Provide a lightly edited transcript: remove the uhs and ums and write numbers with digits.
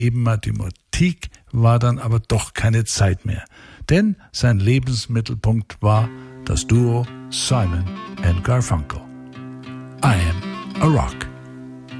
Eben Mathematik war dann aber doch keine Zeit mehr, denn sein Lebensmittelpunkt war das Duo Simon and Garfunkel. I Am a Rock.